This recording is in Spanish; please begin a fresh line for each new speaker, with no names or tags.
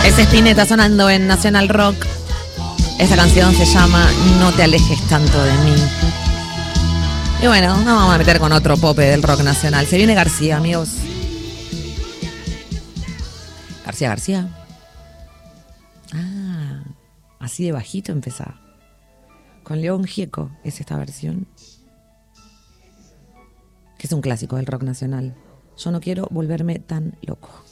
Ese Spinetta sonando en Nacional Rock. Esta canción se llama No te alejes tanto de mí. Y bueno, nos vamos a meter con otro pope del rock nacional. Se viene García, amigos. García. Ah, así de bajito empezaba. Con León Gieco es esta versión. Que es un clásico del rock nacional. Yo no quiero volverme tan loco.